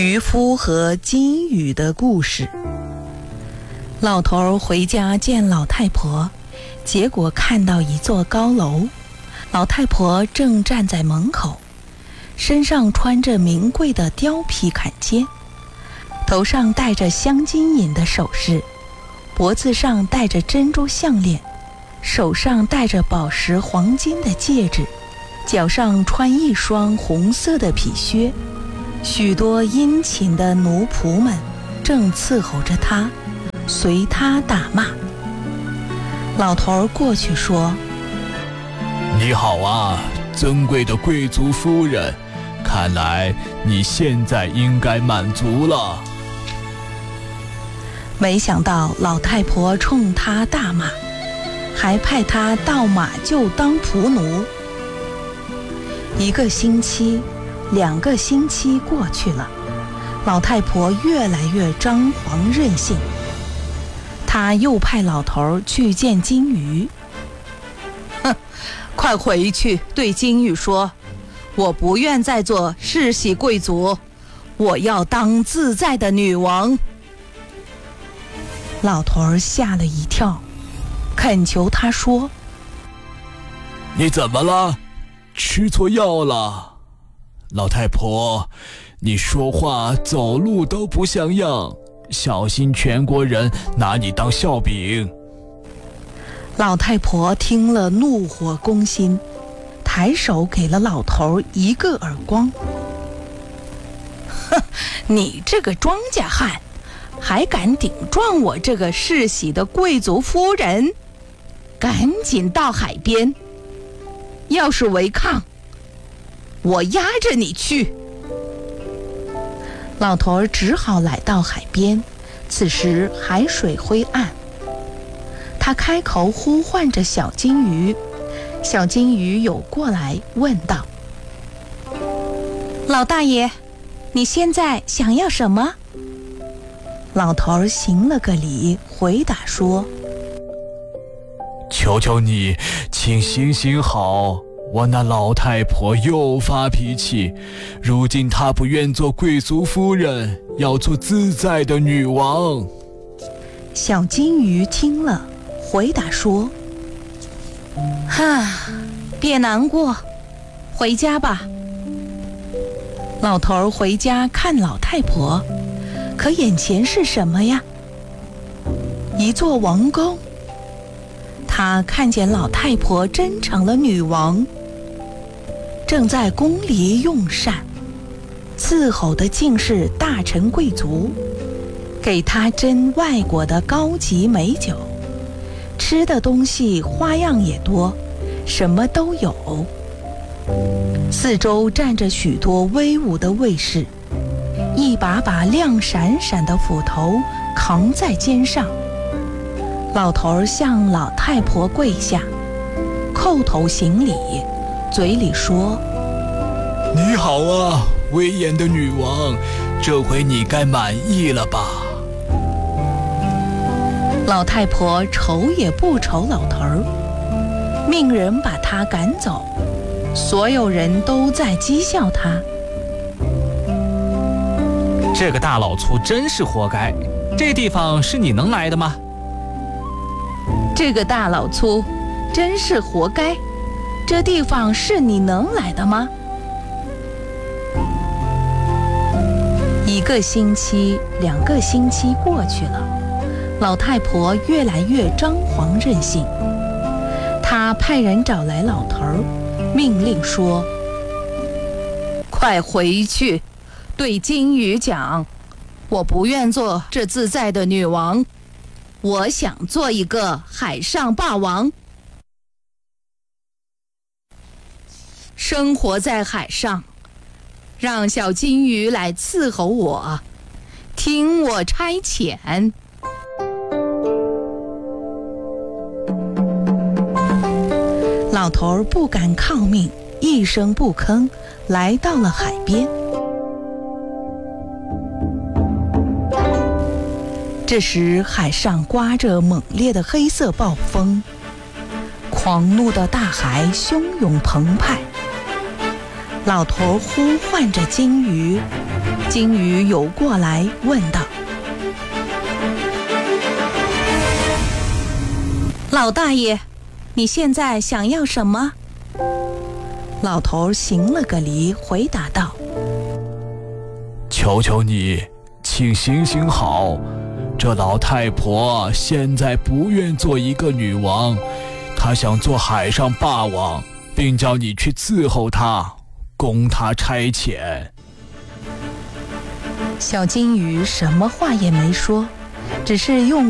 渔夫和金鱼的故事。老头回家见老太婆，结果看到一座高楼，老太婆正站在门口，身上穿着名贵的貂皮坎肩，头上戴着镶金银的首饰，脖子上戴着珍珠项链，手上戴着宝石黄金的戒指，脚上穿一双红色的皮靴。许多殷勤的奴仆们正伺候着他，随他打骂。老头过去说：“ 你好啊，尊贵的贵族夫人，看来你现在应该满足了。” 没想到老太婆冲他大骂，还派他到马厩当仆奴。1个星期2个星期过去了，老太婆越来越张狂任性。她又派老头去见金鱼。快回去对金鱼说，我不愿再做世袭贵族，我要当自在的女王。老头吓了一跳，恳求他说：“ 你怎么了？吃错药了？老太婆，你说话走路都不像样，小心全国人拿你当笑柄。” 老太婆听了怒火攻心，抬手给了老头1个耳光。哼，你这个庄稼汉，还敢顶撞我这个世袭的贵族夫人，赶紧到海边，要是违抗，我押着你去。老头只好来到海边，此时海水灰暗，他开口呼唤着小金鱼，小金鱼游过来问道：“老大爷，你现在想要什么？”老头行了个礼，回答说：“ 求求你，请行行好，我那老太婆又发脾气，如今她不愿做贵族夫人，要做自在的女王。” 小金鱼听了，回答说：“别难过，回家吧。”老头回家看老太婆，可眼前是什么呀？一座王宫。他看见老太婆真成了女王，正在宫里用膳，伺候的竟是大臣贵族，给他斟外国的高级美酒，吃的东西花样也多，什么都有。四周站着许多威武的卫士，一把把亮闪闪的斧头扛在肩上。老头向老太婆跪下，叩头行礼，嘴里说：“ 你好啊，威严的女王，这回你该满意了吧？” 老太婆瞅也不瞅老头，命人把他赶走。所有人都在讥笑他：“ 这个大老粗真是活该，这地方是你能来的吗？”“ 这个大老粗真是活该，这地方是你能来的吗？”1个星期2个星期过去了，老太婆越来越张狂任性。她派人找来老头，命令说：“快回去对金鱼讲，我不愿做这自在的女王，我想做一个海上霸王，生活在海上，让小金鱼来伺候我，听我差遣。”老头不敢抗命，一声不吭，来到了海边。这时海上刮着猛烈的黑色暴风，狂怒的大海汹涌澎湃。老头呼唤着金鱼， 金鱼游过来问道：老大爷，你现在想要什么？老头行了个礼，回答道： 求求你，请行行好，这老太婆现在不愿做一个女王，她想做海上霸王，并叫你去伺候她，供她差遣。 小金鱼什么话也没说，只是用